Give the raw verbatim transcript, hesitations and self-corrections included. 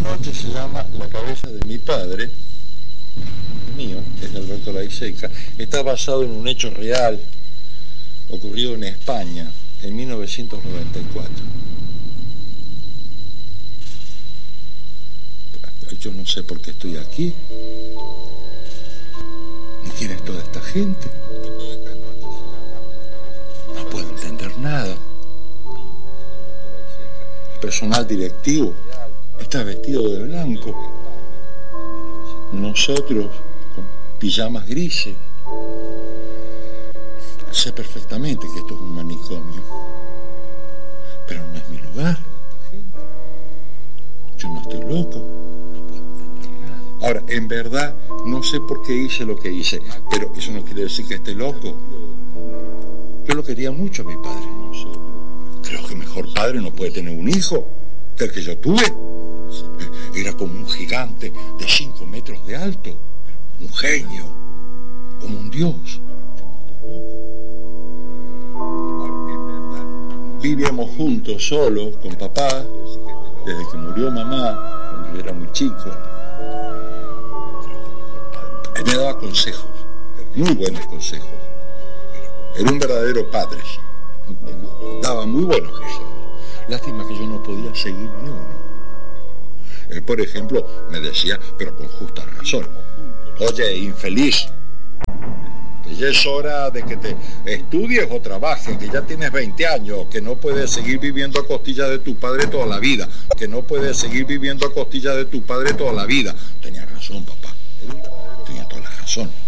noche se llama La cabeza de mi padre, mío, que es Alberto Laiseca. Está basado en un hecho real ocurrido en España en mil novecientos noventa y cuatro. Yo no sé por qué estoy aquí, ni quién es toda esta gente. No puedo entender nada. El personal directivo está vestido de blanco. Nosotros con pijamas grises. Sé perfectamente que esto es un manicomio, pero no es mi lugar. Yo no estoy loco. Ahora, en verdad, no sé por qué hice lo que hice, pero eso no quiere decir que esté loco. Yo lo quería mucho a mi padre. Creo que mejor padre no puede tener un hijo que el que yo tuve. Era como un gigante de cinco metros de alto, un genio, como un dios. Vivíamos juntos, solos, con papá, desde que murió mamá, cuando yo era muy chico. Él me daba consejos, muy buenos consejos. Era un verdadero padre. Daba muy buenos consejos. Lástima que yo no podía seguir ni uno. Él, por ejemplo, me decía, pero con justa razón: oye, infeliz, que ya es hora de que te estudies o trabajes, que ya tienes veinte años, que no puedes seguir viviendo a costilla de tu padre toda la vida, que no puedes seguir viviendo a costilla de tu padre toda la vida. Tenía razón, papá. Tenía toda la razón.